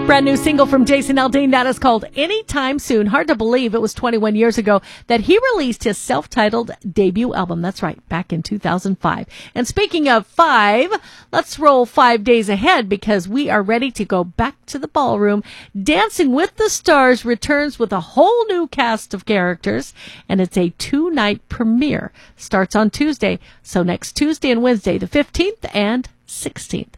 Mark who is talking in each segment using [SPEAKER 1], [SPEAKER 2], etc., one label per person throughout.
[SPEAKER 1] Brand new single from Jason Aldean that is called Anytime Soon. Hard to believe it was 21 years ago that he released his self-titled debut album. That's right, back in 2005. And speaking of 5, let's roll 5 days ahead because we are ready to go back to the ballroom. Dancing with the Stars returns with a whole new cast of characters, and it's a 2-night premiere. Starts on Tuesday, so next Tuesday and Wednesday, the 15th and 16th.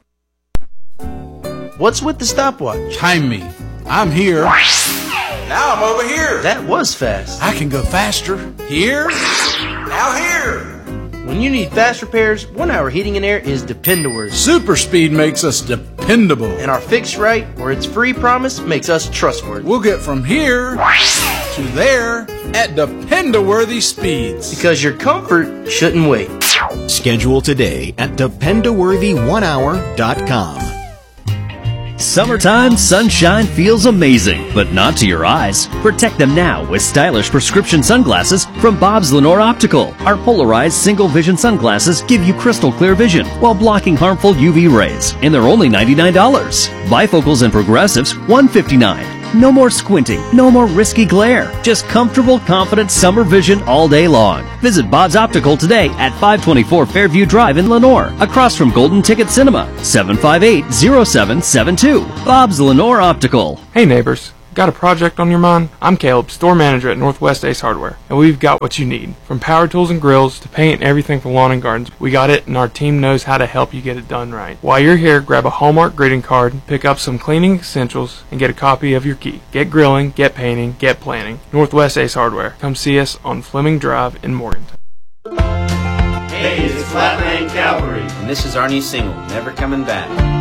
[SPEAKER 2] What's with the stopwatch?
[SPEAKER 3] Time me. I'm here.
[SPEAKER 4] Now I'm over here.
[SPEAKER 2] That was fast.
[SPEAKER 3] I can go faster. Here.
[SPEAKER 4] Now here.
[SPEAKER 2] When you need fast repairs, 1 Hour Heating and Air is dependable.
[SPEAKER 3] Super speed makes us dependable.
[SPEAKER 2] And our fix right, or it's free promise, makes us trustworthy.
[SPEAKER 3] We'll get from here to there at dependable speeds.
[SPEAKER 2] Because your comfort shouldn't wait.
[SPEAKER 5] Schedule today at dependable1hour.com.
[SPEAKER 6] Summertime sunshine feels amazing, but not to your eyes. Protect them now with stylish prescription sunglasses from Bob's Lenore Optical. Our polarized single vision sunglasses give you crystal clear vision while blocking harmful UV rays, and they're only $99. Bifocals and progressives, $159. No more squinting, no more risky glare. Just comfortable, confident summer vision all day long. Visit Bob's Optical today at 524 Fairview Drive in Lenore, across from Golden Ticket Cinema, 758-0772. Bob's Lenore Optical.
[SPEAKER 7] Hey neighbors, got a project on your mind? I'm Caleb, store manager at Northwest Ace Hardware, and we've got what you need. From power tools and grills to paint and everything for lawn and gardens, we got it, and our team knows how to help you get it done right. While you're here, grab a Hallmark greeting card, pick up some cleaning essentials, and get a copy of your key. Get grilling, get painting, get planning. Northwest Ace Hardware. Come see us on Fleming Drive in Morganton.
[SPEAKER 8] Hey, it's Flatland Cavalry.
[SPEAKER 9] And this is our new single, Never Coming Back.